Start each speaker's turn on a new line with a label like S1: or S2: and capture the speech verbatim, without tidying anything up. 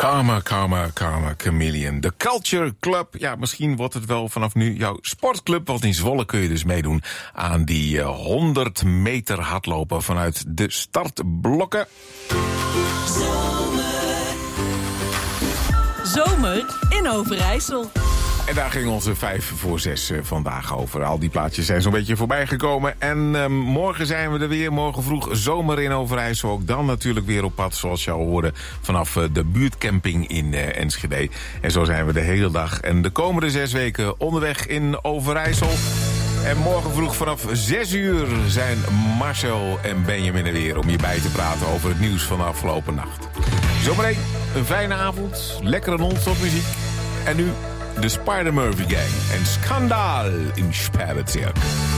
S1: Karma, karma, karma, chameleon. De Culture Club. Ja, misschien wordt het wel vanaf nu jouw sportclub. Want in Zwolle kun je dus meedoen aan die uh, honderd meter hardlopen vanuit de startblokken.
S2: Zomer. Zomer in Overijssel.
S1: En daar ging onze vijf voor zes uh, vandaag over. Al die plaatjes zijn zo'n beetje voorbij gekomen. En uh, morgen zijn we er weer. Morgen vroeg zomer in Overijssel. Ook dan natuurlijk weer op pad, zoals je al hoorde, vanaf uh, de buurtcamping in uh, Enschede. En zo zijn we de hele dag en de komende zes weken onderweg in Overijssel. En morgen vroeg vanaf zes uur zijn Marcel en Benjamin er weer om je bij te praten over het nieuws van de afgelopen nacht. Zometeen een fijne avond, lekkere non-stop muziek. En nu de Spider-Murphy Gang en Skandaal in Sperrbezirk.